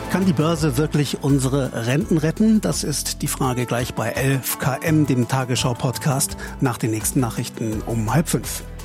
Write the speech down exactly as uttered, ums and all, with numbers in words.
Kann die Börse wirklich unsere Renten retten? Das ist die Frage gleich bei elf K M, dem Tagesschau-Podcast, nach den nächsten Nachrichten um halb fünf.